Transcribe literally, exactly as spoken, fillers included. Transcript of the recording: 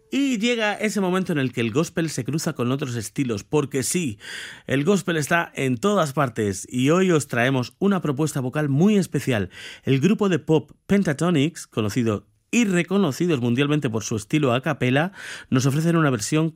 Y llega ese momento en el que el gospel se cruza con otros estilos, porque sí, el gospel está en todas partes y hoy os traemos una propuesta vocal muy especial. El grupo de pop Pentatonix, conocido y reconocidos mundialmente por su estilo a capela, nos ofrecen una versión